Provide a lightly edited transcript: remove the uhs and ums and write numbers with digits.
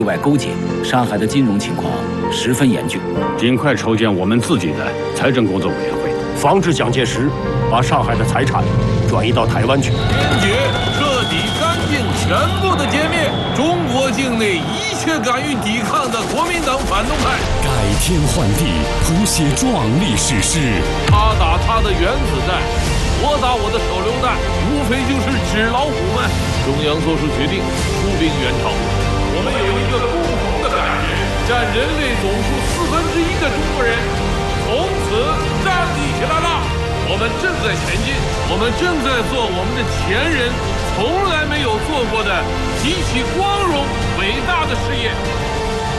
对外勾结，上海的金融情况十分严峻， 尽快筹建我们自己的财政工作委员会， 防止蒋介石把上海的财产转移到台湾去， 坚决、彻底、干净、全部的歼灭中国境内一切敢于抵抗的国民党反动派， 改天换地，谱写壮丽史诗。 他打他的原子弹，我打我的手榴弹，无非就是纸老虎们。中央做出决定，出兵援朝。我们有一个共同的感觉，占人类总数1/4的中国人从此站立起来了。我们正在前进，我们正在做我们的前人从来没有做过的极其光荣伟大的事业。